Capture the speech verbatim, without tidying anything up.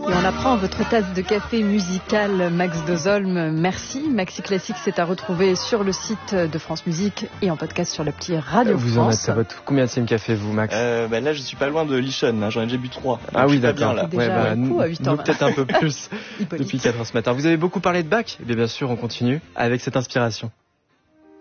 Et on apprend votre tasse de café musical, Max Dozolm. Merci. Maxi Classique, c'est à retrouver sur le site de France Musique et en podcast sur l'appli Radio vous France. Vous en êtes à votre combien de café, vous, Max? euh, bah Là, je suis pas loin de Lichon. Hein. J'en ai déjà bu trois. Ah oui, d'accord. Là. Ouais, bah, nous, à huit heures, nous peut-être un peu plus depuis quatre heures ce matin. Vous avez beaucoup parlé de Bach. Eh bien, bien sûr, on continue avec cette inspiration.